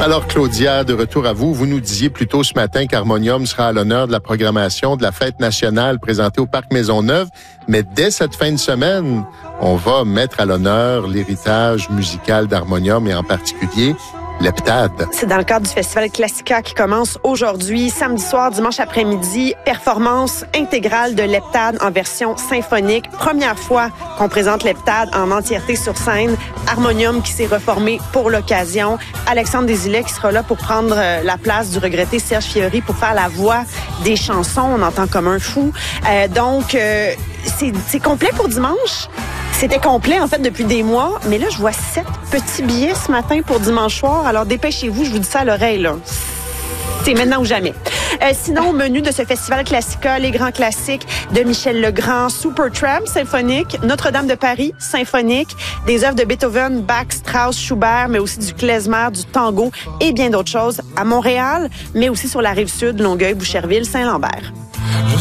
Alors, Claudia, de retour à vous. Vous nous disiez plus tôt ce matin qu'Harmonium sera à l'honneur de la programmation de la fête nationale présentée au Parc Maisonneuve. Mais dès cette fin de semaine, on va mettre à l'honneur l'héritage musical d'Harmonium et en particulier l'Heptade. C'est dans le cadre du Festival Classica qui commence aujourd'hui, samedi soir, dimanche après-midi. Performance intégrale de l'Heptade en version symphonique. Première fois qu'on présente l'Heptade en entièreté sur scène. Harmonium qui s'est reformé pour l'occasion. Alexandre Desilets qui sera là pour prendre la place du regretté Serge Fiori pour faire la voix des chansons. On entend comme un fou. Donc, c'est complet pour dimanche. C'était complet, en fait, depuis des mois. Mais là, je vois 7 petits billets ce matin pour dimanche soir. Alors, dépêchez-vous, je vous dis ça à l'oreille, là. C'est maintenant ou jamais. Sinon, au menu de ce festival Classica, les grands classiques de Michel Legrand, Supertramp symphonique, Notre-Dame de Paris symphonique, des œuvres de Beethoven, Bach, Strauss, Schubert, mais aussi du klezmer, du tango et bien d'autres choses à Montréal, mais aussi sur la Rive-Sud, Longueuil, Boucherville, Saint-Lambert.